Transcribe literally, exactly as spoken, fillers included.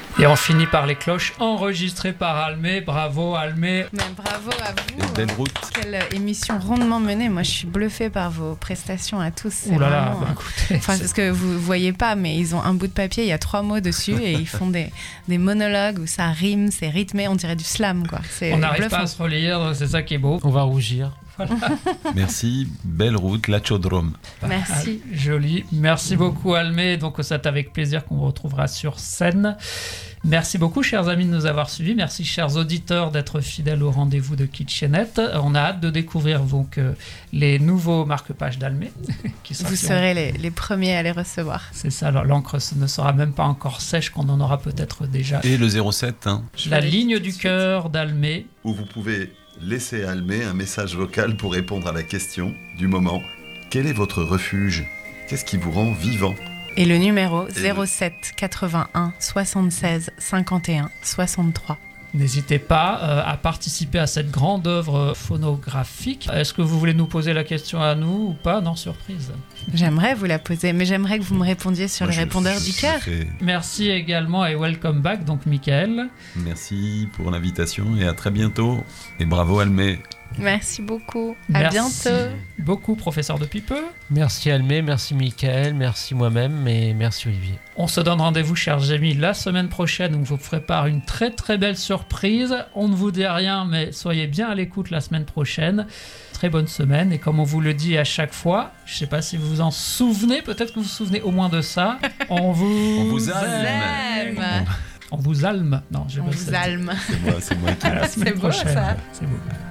Et on finit par les cloches enregistrées par Almé. Bravo Almé. Mais bravo à vous. Belle route. Quelle émission rondement menée. Moi, je suis bluffée par vos prestations à tous. C'est Ouh là là, vraiment, bah, écoutez, enfin, c'est- parce que vous voyez pas, mais ils ont un bout de papier, il y a trois mots dessus et ils font des, des monologues où ça rime, c'est rythmé, on dirait du slam, quoi. C'est on n'arrive bluffant. pas à se relire, c'est ça qui est beau. On va rougir. Merci, belle route, la Chaudrome. Merci. Ah, joli. Merci beaucoup Almé. Donc c'est avec plaisir qu'on vous retrouvera sur scène. Merci beaucoup chers amis de nous avoir suivis. Merci chers auditeurs d'être fidèles au rendez-vous de Kitchenette. On a hâte de découvrir donc euh, les nouveaux marque-pages d'Almé. qui Vous sortiront. serez les, les premiers à les recevoir. C'est ça, alors l'encre ne sera même pas encore sèche, qu'on en aura peut-être déjà. Et le zéro sept, hein, La vais ligne l'écrire du tout de cœur d'Almé. Où vous pouvez laisser à Almé un message vocal pour répondre à la question du moment. Quel est votre refuge? Qu'est-ce qui vous rend vivant? Et le numéro Et zéro sept quatre-vingt-un soixante-seize cinquante et un soixante-trois. N'hésitez pas euh, à participer à cette grande œuvre phonographique. Est-ce que vous voulez nous poser la question à nous ou pas? Non, surprise. J'aimerais vous la poser, mais j'aimerais que vous me répondiez sur Moi, le je- répondeur je- du je cœur. fais- Merci également et welcome back, donc Michael. merci pour l'invitation et à très bientôt. Et bravo Almé. Merci beaucoup. À Merci bientôt. beaucoup, professeur de Pipeux. Merci Almé, merci Michael, merci moi-même et merci Olivier. On se donne rendez-vous, chers amis, la semaine prochaine. On vous prépare une très très belle surprise. On ne vous dit rien, mais soyez bien à l'écoute la semaine prochaine. Très bonne semaine. Et comme on vous le dit à chaque fois, je ne sais pas si vous vous en souvenez, peut-être que vous vous souvenez au moins de ça. On vous, On vous aime. Zem. On vous alme. Non, je On vais vous alme. C'est moi, c'est moi qui. À la semaine C'est beau, prochaine. ça. C'est beau.